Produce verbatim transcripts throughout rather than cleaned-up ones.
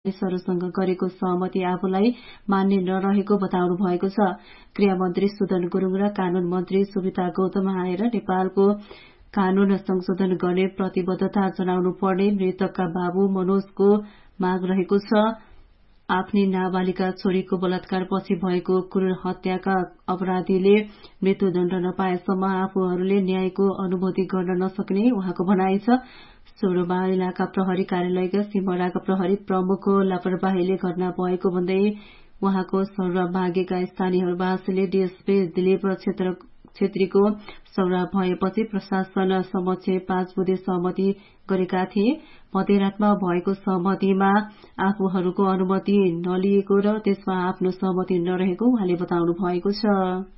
सरसँग गरेको सहमति आफूलाई मान्य नरहेको बताउनु भएको छ। गृहमन्त्री सुदन गुरुङ र कानून मन्त्री सुविता गौतम आएर नेपालको कानून संशोधन गर्ने प्रतिबद्धता जनाउनु पर्ने मृतकका बाबु मनोजको माग रहेको छ। आफ्नी नाबालिका छोरीको बलात्कारपछि भएको क्रूर हत्याका अपराधीले मृत्युदण्ड नपाएसम्म आफूहरूले न्यायको अनुभूति गर्न नसक्ने उहाँको भनाइ छ। सोह्रमा इलाका प्रहरी कार्यालयका सिमराका प्रहरी प्रमुखको लापरवाहीले घटना भएको भन्दै उहाँको सरुवा मागेका स्थानीयवासीले डीएसपी दिलीप क्षेत्र छेत्रीको सरुवा भएपछि प्रशासन समक्ष पाँच बुधे सहमति गरेका थिए। मध्यरातमा भएको सहमतिमा आफूहरूको अनुमति नलिएको र त्यसमा आफ्नो सहमति नरहेको उहाँले बताउनु भएको छ।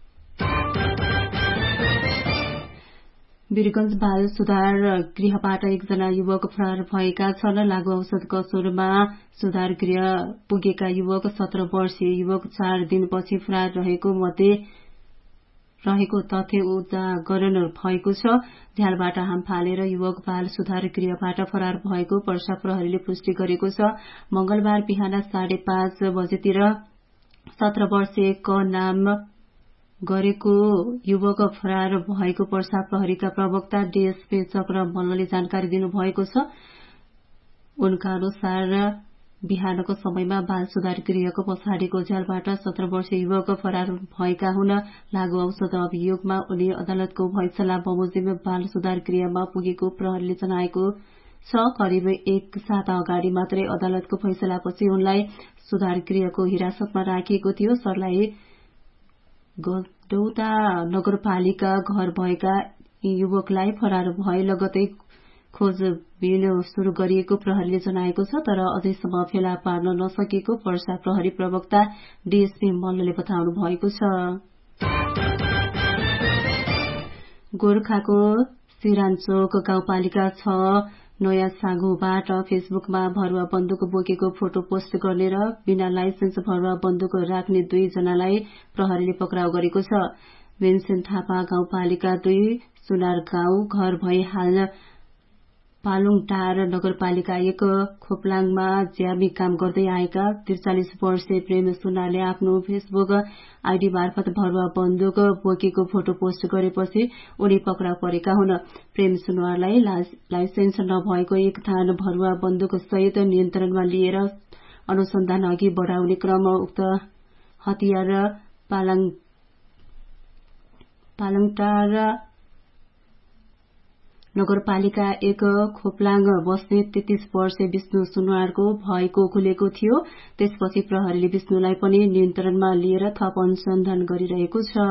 वीरगंज बाल सुधार गृहबाट एकजना युवक फरार भएका छन्। लागू औषध कसुरमा सुधार गृह पुगेका युवक सत्र वर्षीय युवक चार दिनपछि फरार रहेको मध्ये रहेको तथ्य उजागर भएको छ। झ्यालबाट हाम फालेर युवक बाल सुधार गृहबाट फरार भएको पर्सा प्रहरीले पुष्टि गरेको छ। मंगलबार बिहान साढे पाँच बजेतिर सत्र वर्षीय क नाम गरेको युवक फरार भएको पर्सा प्रहरीका प्रवक्ता डीएसपी चक्र मल्लले जानकारी दिनुभएको छ। उनका अनुसार बिहानको समयमा बाल सुधार गृहको पछाडिको झ्यालबाट सत्र वर्षीय युवक फरार भएका हुन्। लागू औषध अभियोगमा उनी अदालतको फैसला बमोजिम बाल सुधार गृहमा पुगेको प्रहरीले जनाएको छ। करिब एक साता अगाडि मात्रै अदालतको फैसलापछि उनलाई सुधार गृहको हिरासतमा राखिएको थियो। सर्लाही गडौता नगरपालिका घर भएका युवकलाई फरार भए लगतै खोजबिन शुरू गरिएको प्रहरीले जनाएको छ, तर अझैसम्म फेला पार्न नसकेको पर्सा प्रहरी प्रवक्ता डीएसपी मल्लले बताउनु भएको छ। गोरखाको सिरानचोक गाउँपालिका छ नयाँ साँगुबाट फेसबुकमा भरुवा बन्दुक बोकेको फोटो पोस्ट गर्ने र बिना लाइसेन्स भरुवा बन्दुक राख्ने दुई जनालाई प्रहरीले पक्राउ गरेको छ। भीमसेन थापा गाउँपालिका दुई सुनार गाउँ घर भई हाल पालुङटार नगरपालिका एक खोप्लाङमा ज्यामी काम गर्दै आएका त्रिचालिस वर्षीय प्रेम सुनारले आफ्नो फेसबुक आईडी मार्फत भरुवा बन्दुक बोकेको फोटो पोस्ट गरेपछि उनी पक्राउ परेका हुन्। प्रेम सुनारलाई लाइसेन्स नभएको एक थान भरुवा बन्दुक सहित नियन्त्रणमा लिएर अनुसन्धान अघि बढ़ाउने क्रम उक्त हतियार पालङ पालङटार नगरपालिका एक खोप्लाङ बस्ने तेत्तीस वर्षीय विष्णु सुनवारको भएको खुलेको थियो। त्यसपछि प्रहरीले विष्णुलाई पनि नियन्त्रणमा लिएर थप अनुसन्धान गरिरहेको छ।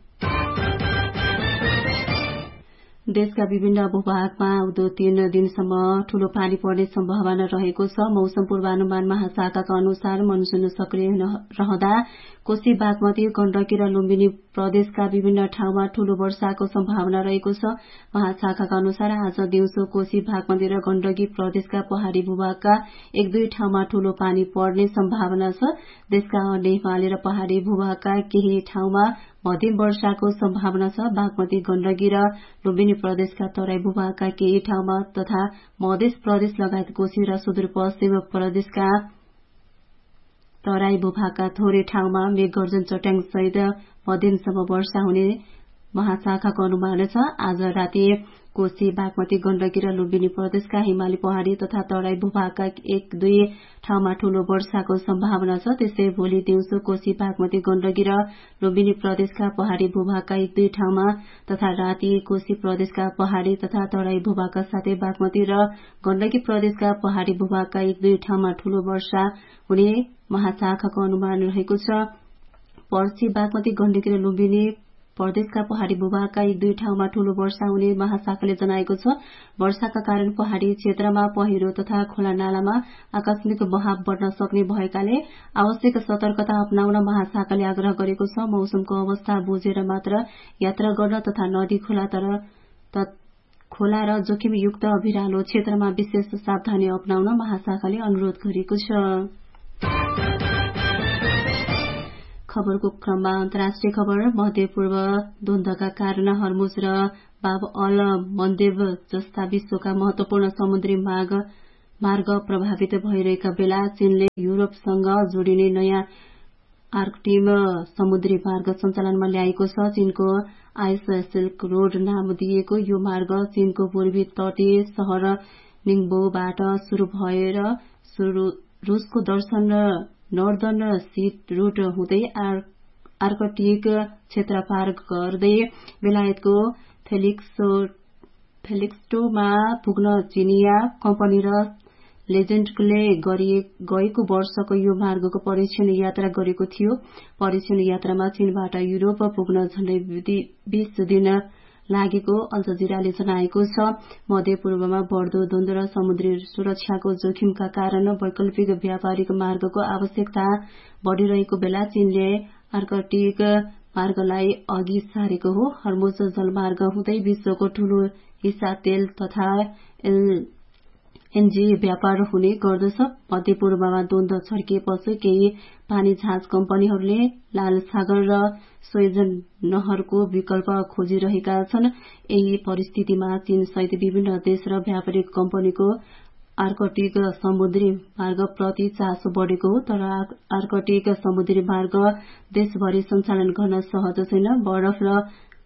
देशका विभिन्न भूभागमा आउँदो तीन दिनसम्म ठूलो पानी पर्ने सम्भावना रहेको छ। मौसम पूर्वानुमान महाशाखाका अनुसार मनसून सक्रिय रहँदा कोशी बागमती गण्डकी र लुम्बिनी प्रदेशका विभिन्न ठाउँमा ठूलो वर्षाको सम्भावना रहेको छ। महाशाखाका अनुसार आज दिउँसो कोशी बागमती र गण्डकी प्रदेशका पहाड़ी भूभागका एक दुई ठाउँमा ठूलो पानी पर्ने सम्भावना छ। देशका अन्य हिमाली र पहाड़ी भूभागका केही ठाउँमा मध्यम वर्षाको सम्भावना छ। बागमती गण्डकी र लुम्बिनी प्रदेशका तराई भूभागका केही ठाउँमा तथा मध्य प्रदेश लगायत कोशी र सुदूरपश्चिम प्रदेशका तराई भूभागका थोरै ठाउँमा मेघगर्जन चट्याङ सहित मध्यमसम्म वर्षा हुने महाशाखाको अनुमान छ। आज राति कोशी बागमती गण्डकी र लुम्बिनी प्रदेशका हिमाली पहाड़ी तथा तराई भूभागका एक दुई ठाउँमा ठूलो वर्षाको सम्भावना छ। त्यसै भोलि दिउँसो कोशी बागमती गण्डकी र लुम्बिनी प्रदेशका पहाड़ी भूभागका एक दुई ठाउँमा तथा राति कोशी प्रदेशका पहाड़ी तथा तराई भूभागका साथै बागमती र गण्डकी प्रदेशका पहाड़ी भूभागका एक दुई ठाउँमा ठूलो वर्षा हुने महाशाखाको अनुमान रहेको छ। पर्सी बागमती गण्डकी र लुम्बिनी प्रदेशका पहाड़ी भूभागका एक दुई ठाउँमा ठूलो वर्षा हुने महाशाखाले जनाएको छ। वर्षाका कारण पहाड़ी क्षेत्रमा पहिरो तथा खोला नालामा आकस्मिक बहाव बढ्न सक्ने भएकाले आवश्यक सतर्कता अपनाउन महाशाखाले आग्रह गरेको छ। मौसमको अवस्था बुझेर मात्र यात्रा गर्न तथा नदी खोला तर खोला र जोखिमयुक्त अभिरालो क्षेत्रमा विशेष सावधानी अपनाउन महाशाखाले अनुरोध गरेको छ। खबरको क्रममा अन्तर्राष्ट्रिय खबर। मध्य पूर्व द्वन्द्वका कारण हर्मुज र बाब अल मन्देब जस्ता विश्वका महत्वपूर्ण समुद्री मार्ग मार्ग प्रभावित भइरहेका बेला चीनले युरोपसँग जोडिने नयाँ आर्कटिक समुद्री मार्ग सञ्चालनमा ल्याएको छ। चीनको आइस सिल्क रोड नाम दिएको यो मार्ग चीनको पूर्वी तटीय शहर निङ्बोबाट शुरू भएर रूसको दर्शन नर्दर्न सी रूट हुँदै आर्कटिक क्षेत्र पार गर्दै बेलायतको फेलिक्सटोमा पुग्न चिनिया कम्पनी र लेजेन्डले गएको वर्षको यो मार्गको परीक्षण यात्रा गरेको थियो। परीक्षण यात्रामा चीनबाट युरोप पुग्न झण्डै बीस दिन लागेको अल जजिराले जनाएको छ। मध्य पूर्वमा बढ्दो द्वन्द्व र समुद्री सुरक्षाको जोखिमका कारण वैकल्पिक व्यापारिक मार्गको आवश्यकता बढ़िरहेको बेला चीनले आर्कटिक मार्गलाई अघि सारेको हो। हर्मुज जलमार्ग हुँदै विश्वको ठूलो हिस्सा तेल तथा एनजी व्यापार हुने गर्दछ। मध्य पूर्वमा द्वन्द्व छड्किएपछि केही पानी जहाज कम्पनीहरूले लाल सागर र स्वेज नहरको विकल्प खोजिरहेका छन्। यही परिस्थितिमा चीन सहित विभिन्न देश र व्यापारिक कम्पनीको आर्कटिक समुद्री मार्ग प्रति चासो बढ़ेको हो। तर आर्कटिक समुद्री मार्ग देशभरि सञ्चालन गर्न सहज छैन। बरफ र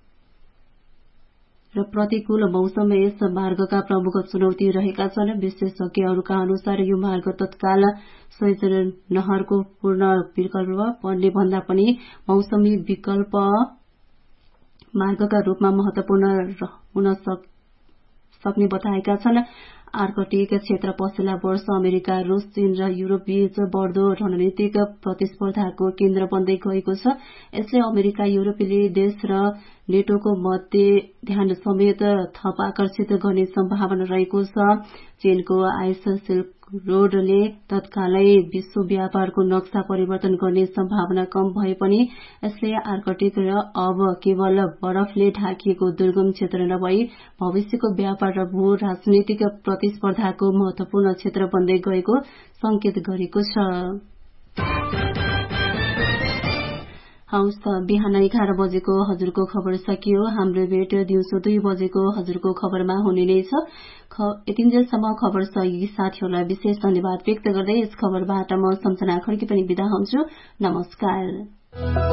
र प्रतिकूल मौसम यस मार्गका प्रमुख चुनौती रहेका छन्। विशेषज्ञहरूका अनुसार यो मार्ग तत्काल स्वेज नहरको पूर्ण विकल्प बन्ने भन्दा पनि मौसमी विकल्प मार्गका रूपमा महत्वपूर्ण हुन सक्ने बताएका छन्। आर्कटिक क्षेत्र पछिल्ला वर्ष अमेरिका, रूस, चीन र युरोप बीच बढ़दो रणनीतिक प्रतिस्पर्धाको केन्द्र बन्दै गएको छ। यसले अमेरिका, युरोपेली देश र नेटोको मध्य ध्यान समेत थप आकर्षित गर्ने सम्भावना रहेको छ। चीनको आइस सिल्क रोडले तत्कालै विश्व व्यापारको नक्सा परिवर्तन गर्ने सम्भावना कम भए पनि यसले आर्कटिक र अब केवल बरफले ढाकिएको दुर्गम क्षेत्र नभई भविष्यको व्यापार र भू राजनीतिक प्रतिस्पर्धाको महत्वपूर्ण क्षेत्र बन्दै गएको संकेत गरेको छ। हौस् त बिहान एघार बजेको हजुरको खबर सकियो। हाम्रो भेट दिउँसो दुई बजेको हजुरको खबरमा हुने नै छ। यतिन्जेलसम्म खबर सहयोगी साथीहरूलाई विशेष धन्यवाद व्यक्त गर्दै यस खबरबाट म सम्झना खड्की पनि बिदा हुन्छु। नमस्कार।